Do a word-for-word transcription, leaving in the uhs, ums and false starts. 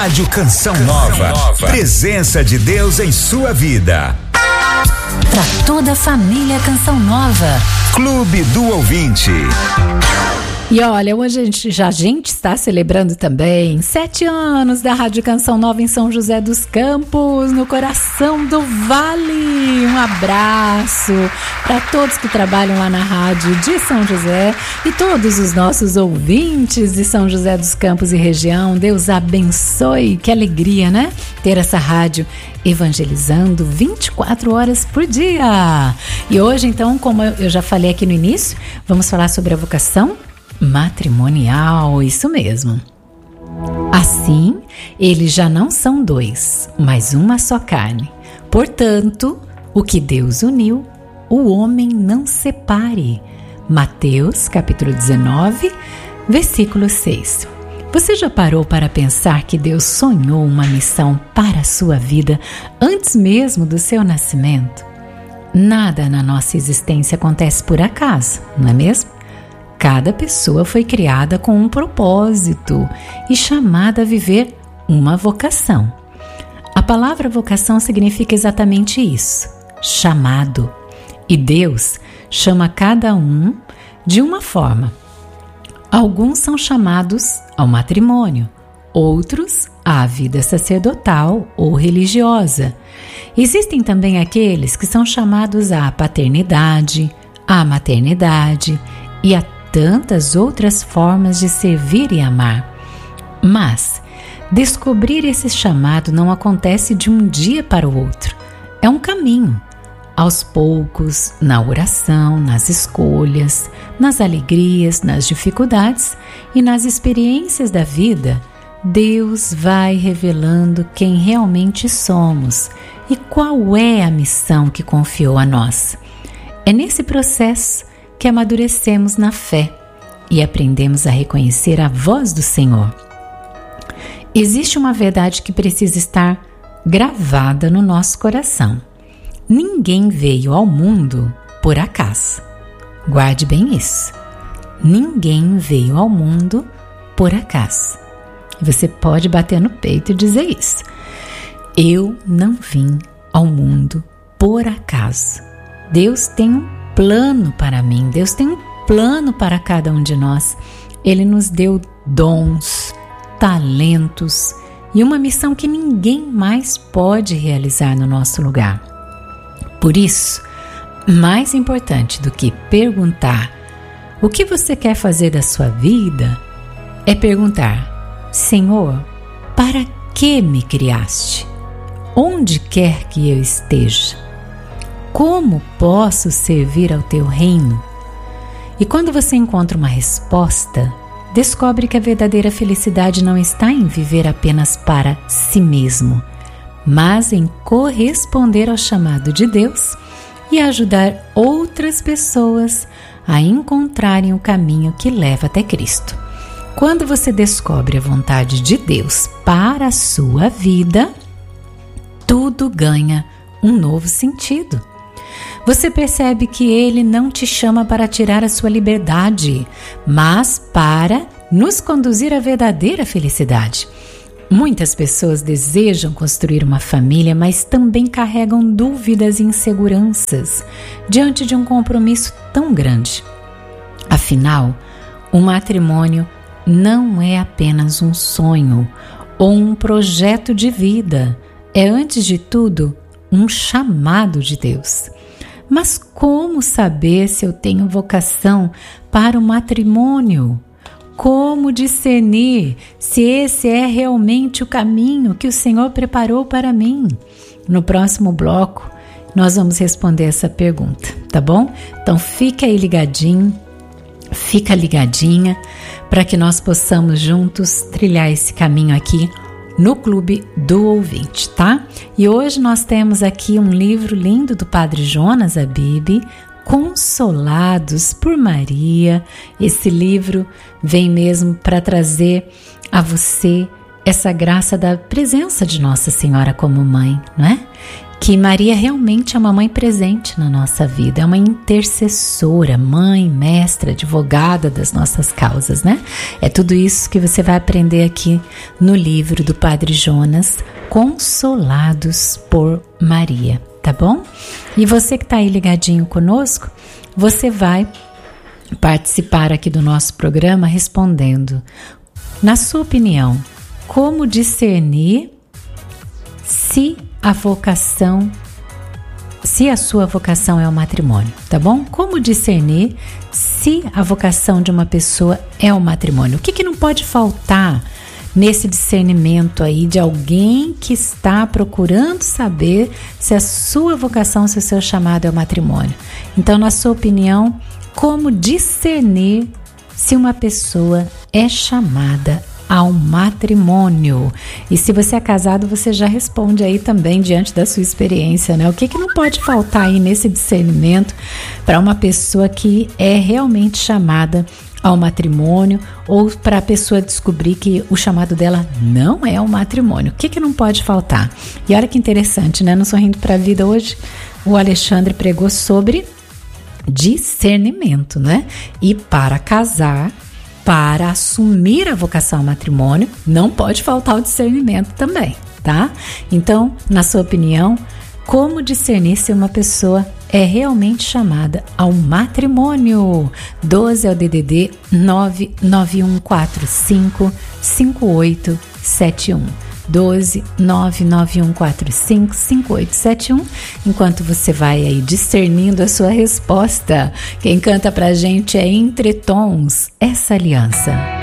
Rádio Canção Nova. Presença de Deus em sua vida. Para toda a família Canção Nova. Clube do Ouvinte. E olha, hoje a gente, já a gente está celebrando também sete anos da Rádio Canção Nova em São José dos Campos, no coração do Vale. Um abraço para todos que trabalham lá na rádio de São José e todos os nossos ouvintes de São José dos Campos e região. Deus abençoe, que alegria, né? Ter essa rádio evangelizando vinte e quatro horas por dia. E hoje, então, como eu já falei aqui no início, vamos falar sobre a vocação matrimonial, isso mesmo. Assim, eles já não são dois, mas uma só carne. Portanto, o que Deus uniu, o homem não separe. Mateus, capítulo dezenove, versículo seis. Você já parou para pensar que Deus sonhou uma missão para a sua vida antes mesmo do seu nascimento? Nada na nossa existência acontece por acaso, não é mesmo? Cada pessoa foi criada com um propósito e chamada a viver uma vocação. A palavra vocação significa exatamente isso, chamado. E Deus chama cada um de uma forma. Alguns são chamados ao matrimônio, outros à vida sacerdotal ou religiosa. Existem também aqueles que são chamados à paternidade, à maternidade e a tantas outras formas de servir e amar. Mas descobrir esse chamado não acontece de um dia para o outro. É um caminho. Aos poucos, na oração, nas escolhas, nas alegrias, nas dificuldades e nas experiências da vida, Deus vai revelando quem realmente somos e qual é a missão que confiou a nós. É nesse processo que amadurecemos na fé e aprendemos a reconhecer a voz do Senhor. Existe uma verdade que precisa estar gravada no nosso coração. Ninguém veio ao mundo por acaso. Guarde bem isso. Ninguém veio ao mundo por acaso. Você pode bater no peito e dizer isso. Eu não vim ao mundo por acaso. Deus tem um plano para mim, Deus tem um plano para cada um de nós. Ele nos deu dons, talentos e uma missão que ninguém mais pode realizar no nosso lugar. Por isso, mais importante do que perguntar o que você quer fazer da sua vida, é perguntar: Senhor, para que me criaste? Onde quer que eu esteja? Como posso servir ao teu reino? E quando você encontra uma resposta, descobre que a verdadeira felicidade não está em viver apenas para si mesmo, mas em corresponder ao chamado de Deus e ajudar outras pessoas a encontrarem o caminho que leva até Cristo. Quando você descobre a vontade de Deus para a sua vida, tudo ganha um novo sentido. Você percebe que Ele não te chama para tirar a sua liberdade, mas para nos conduzir à verdadeira felicidade. Muitas pessoas desejam construir uma família, mas também carregam dúvidas e inseguranças diante de um compromisso tão grande. Afinal, o matrimônio não é apenas um sonho ou um projeto de vida. É, antes de tudo, um chamado de Deus. Mas como saber se eu tenho vocação para o matrimônio? Como discernir se esse é realmente o caminho que o Senhor preparou para mim? No próximo bloco, nós vamos responder essa pergunta, tá bom? Então fica aí ligadinho, fica ligadinha, para que nós possamos juntos trilhar esse caminho aqui no Clube do Ouvinte, tá? E hoje nós temos aqui um livro lindo do Padre Jonas Abib, Consolados por Maria. Esse livro vem mesmo para trazer a você essa graça da presença de Nossa Senhora como mãe, não é? que Maria realmente é uma mãe presente na nossa vida, é uma intercessora, mãe, mestra, advogada das nossas causas, né? É tudo isso que você vai aprender aqui no livro do Padre Jonas, Consolados por Maria, tá bom? E você que tá aí ligadinho conosco, você vai participar aqui do nosso programa respondendo, na sua opinião, como discernir se a vocação, se a sua vocação é o matrimônio, tá bom? Como discernir se a vocação de uma pessoa é o matrimônio? O que que não pode faltar nesse discernimento aí de alguém que está procurando saber se a sua vocação, se o seu chamado é o matrimônio? Então, na sua opinião, como discernir se uma pessoa é chamada ao matrimônio? E se você é casado, você já responde aí também diante da sua experiência, né? O que que não pode faltar aí nesse discernimento para uma pessoa que é realmente chamada ao matrimônio, ou para a pessoa descobrir que o chamado dela não é o matrimônio? O que que não pode faltar? E olha que interessante, né? No Sorrindo para a Vida hoje, o Alexandre pregou sobre discernimento, né? E para casar, para assumir a vocação ao matrimônio, não pode faltar o discernimento também, tá? Então, na sua opinião, como discernir se uma pessoa é realmente chamada ao matrimônio? doze é o D D D nove nove um quatro cinco cinco oito sete um. doze nove nove um quatro cinco cinco oito sete um. Enquanto você vai aí discernindo a sua resposta, quem canta pra gente é Entre Tons, Essa Aliança.